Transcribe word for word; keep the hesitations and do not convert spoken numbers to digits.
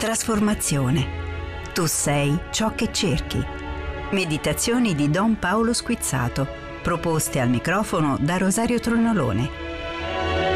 trasformazione. Tu sei ciò che cerchi. Meditazioni di Don Paolo Squizzato, proposte al microfono da Rosario Tronolone.